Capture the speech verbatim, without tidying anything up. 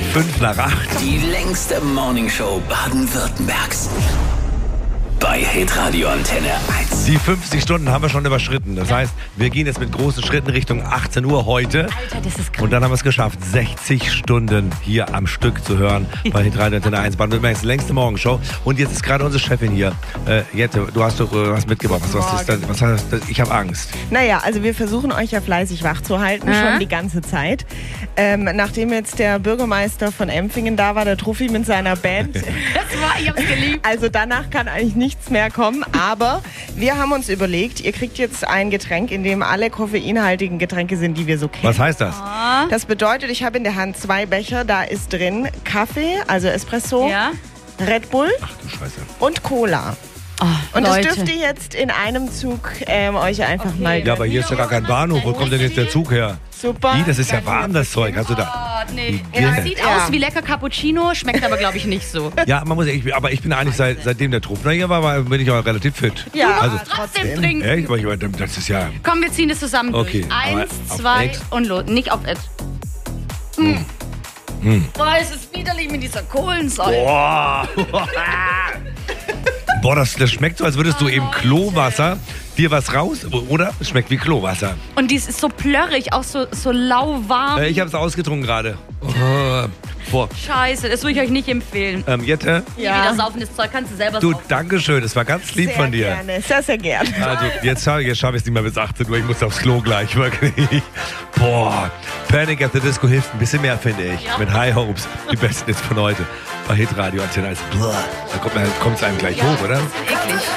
fünf nach acht. Die längste Morningshow Baden-Württembergs. Bei Hitradio Antenne eins. Die fünfzig Stunden haben wir schon überschritten. Das heißt, wir gehen jetzt mit großen Schritten Richtung achtzehn Uhr heute. Alter, das ist krass. Und dann haben wir es geschafft, sechzig Stunden hier am Stück zu hören bei Hitradio Antenne eins. Baden-Württembergs längste Morgenshow. Und jetzt ist gerade unsere Chefin hier. Äh, Jette, du hast doch äh, was mitgebracht. Was, was ist denn, was heißt das? Ich habe Angst. Naja, also wir versuchen euch ja fleißig wach zu halten, Mhm. schon die ganze Zeit. Ähm, nachdem jetzt der Bürgermeister von Empfingen da war, der Truffi mit seiner Band. Das war, ich hab's geliebt. Also danach kann eigentlich nichts mehr kommen. Aber wir haben uns überlegt, ihr kriegt jetzt ein Getränk, in dem alle koffeinhaltigen Getränke sind, die wir so kennen. Was heißt das? Das bedeutet, ich habe in der Hand zwei Becher, da ist drin Kaffee, also Espresso, Ja? Red Bull Ach du Scheiße. und Cola. Oh, Und Leute. das dürft ihr jetzt in einem Zug ähm, euch einfach Okay. mal... Ja, aber hier ist ja gar kein Bahnhof. Wo kommt denn jetzt der Zug her? Super. Wie, das ist ja Danke. warm, das Zeug. Hast du da? Oh, nee. Wie Ja, geht sieht das? aus Ja. wie lecker Cappuccino, schmeckt aber, glaube ich, nicht so. Ja, man muss ja, ich, aber ich bin eigentlich seit, seitdem der Trufner hier war, war, bin ich auch relativ fit. Ja, Also, Trotzdem trinken. echt? Aber ich meine, das ist ja. Komm, wir ziehen das zusammen Okay, durch. Eins, aber auf zwei Ex? und los. Nicht auf Ed. Hm. Hm. Boah, es ist widerlich mit dieser Kohlensäure. Boah. Boah, das, das schmeckt so, als würdest du eben Klowasser dir was raus, oder? Es schmeckt wie Klowasser. Und dies ist so plörrig, auch so, so lauwarm. Äh, ich habe es ausgetrunken gerade. Oh, boah. Scheiße, das würde ich euch nicht empfehlen. Ähm, Jette, Nie Ja. wieder saufendes Zeug, kannst du selber du, saufen. danke schön. Das war ganz lieb sehr von dir. gerne, sehr, sehr gerne. Also, jetzt schaffe jetzt schaff ich es nicht mehr bis achtzehn Uhr. Ich muss aufs Klo gleich, wirklich. Boah, Panic at the Disco hilft ein bisschen mehr, finde ich. Ja. Mit High Hopes, die besten jetzt von heute. Bei Hitradio Antenne eins. Da kommt es einem gleich hoch, oder? Eklig.